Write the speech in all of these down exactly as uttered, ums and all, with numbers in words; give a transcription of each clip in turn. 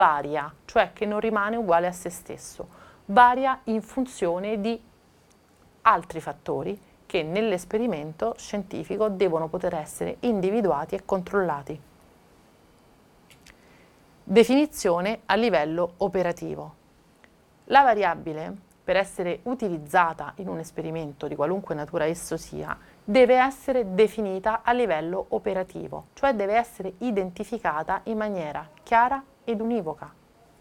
varia, cioè che non rimane uguale a se stesso, varia in funzione di altri fattori che nell'esperimento scientifico devono poter essere individuati e controllati. Definizione a livello operativo. La variabile, per essere utilizzata in un esperimento di qualunque natura esso sia, deve essere definita a livello operativo, cioè deve essere identificata in maniera chiara ed univoca.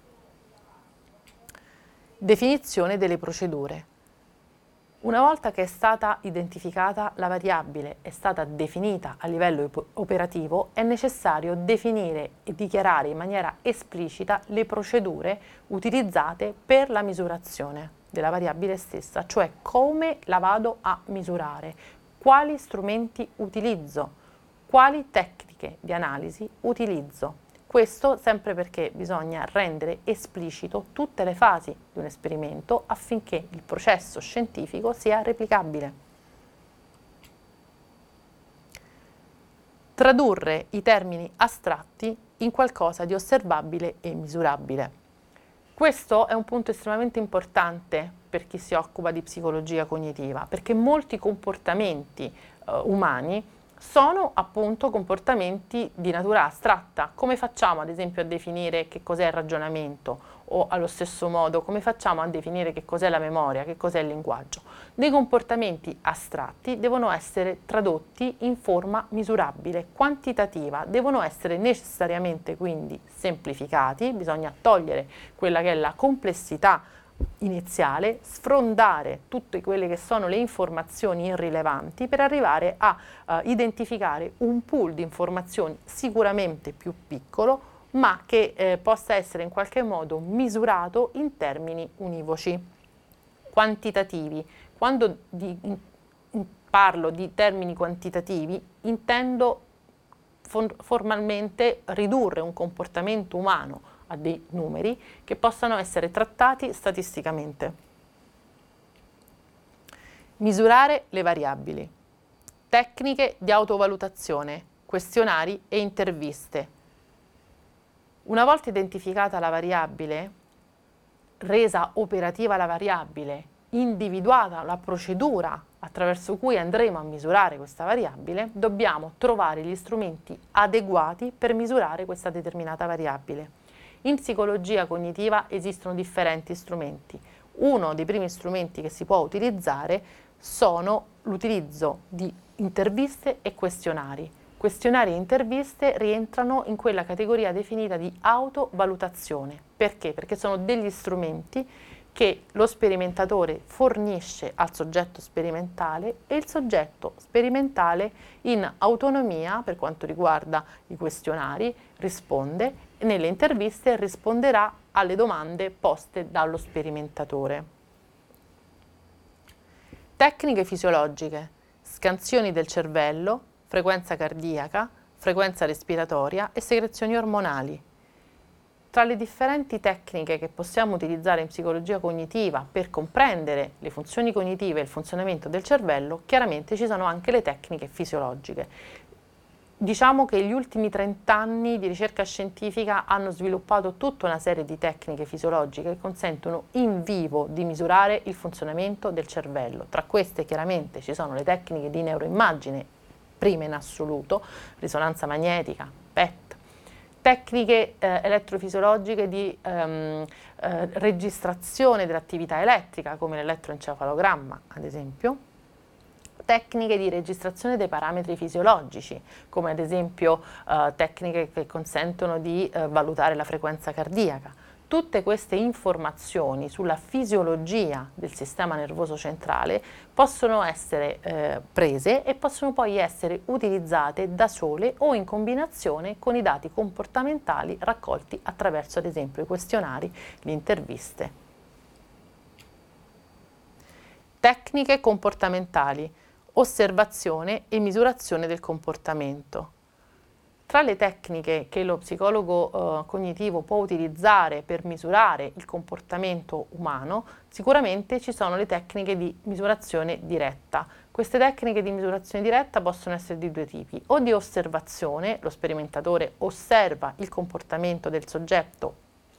Definizione delle procedure. Una volta che è stata identificata la variabile, è stata definita a livello op- operativo, è necessario definire e dichiarare in maniera esplicita le procedure utilizzate per la misurazione della variabile stessa, cioè come la vado a misurare, quali strumenti utilizzo, quali tecniche di analisi utilizzo. Questo sempre perché bisogna rendere esplicito tutte le fasi di un esperimento affinché il processo scientifico sia replicabile. Tradurre i termini astratti in qualcosa di osservabile e misurabile. Questo è un punto estremamente importante per chi si occupa di psicologia cognitiva, perché molti comportamenti eh, umani sono appunto comportamenti di natura astratta. Come facciamo ad esempio a definire che cos'è il ragionamento o allo stesso modo come facciamo a definire che cos'è la memoria, che cos'è il linguaggio? Dei comportamenti astratti devono essere tradotti in forma misurabile, quantitativa, devono essere necessariamente quindi semplificati, bisogna togliere quella che è la complessità iniziale, sfrondare tutte quelle che sono le informazioni irrilevanti per arrivare a uh, identificare un pool di informazioni sicuramente più piccolo, ma che eh, possa essere in qualche modo misurato in termini univoci, quantitativi. Quando di, in, in, parlo di termini quantitativi, intendo for- formalmente ridurre un comportamento umano a dei numeri che possano essere trattati statisticamente. Misurare le variabili. Tecniche di autovalutazione, questionari e interviste. Una volta identificata la variabile, resa operativa la variabile, individuata la procedura attraverso cui andremo a misurare questa variabile, dobbiamo trovare gli strumenti adeguati per misurare questa determinata variabile. In psicologia cognitiva esistono differenti strumenti. Uno dei primi strumenti che si può utilizzare sono l'utilizzo di interviste e questionari. Questionari e interviste rientrano in quella categoria definita di autovalutazione. Perché? Perché sono degli strumenti che lo sperimentatore fornisce al soggetto sperimentale e il soggetto sperimentale in autonomia, per quanto riguarda i questionari, risponde e nelle interviste risponderà alle domande poste dallo sperimentatore. Tecniche fisiologiche, scansioni del cervello, frequenza cardiaca, frequenza respiratoria e secrezioni ormonali. Tra le differenti tecniche che possiamo utilizzare in psicologia cognitiva per comprendere le funzioni cognitive e il funzionamento del cervello, chiaramente ci sono anche le tecniche fisiologiche. Diciamo che gli ultimi trent'anni di ricerca scientifica hanno sviluppato tutta una serie di tecniche fisiologiche che consentono in vivo di misurare il funzionamento del cervello. Tra queste chiaramente ci sono le tecniche di neuroimmagine, prime in assoluto, risonanza magnetica, P E T, tecniche eh, elettrofisiologiche di ehm, eh, registrazione dell'attività elettrica come l'elettroencefalogramma ad esempio, tecniche di registrazione dei parametri fisiologici come ad esempio eh, tecniche che consentono di eh, valutare la frequenza cardiaca. Tutte queste informazioni sulla fisiologia del sistema nervoso centrale possono essere eh, prese e possono poi essere utilizzate da sole o in combinazione con i dati comportamentali raccolti attraverso ad esempio i questionari, le interviste. Tecniche comportamentali, osservazione e misurazione del comportamento. Tra le tecniche che lo psicologo eh, cognitivo può utilizzare per misurare il comportamento umano, sicuramente ci sono le tecniche di misurazione diretta. Queste tecniche di misurazione diretta possono essere di due tipi, o di osservazione, lo sperimentatore osserva il comportamento del soggetto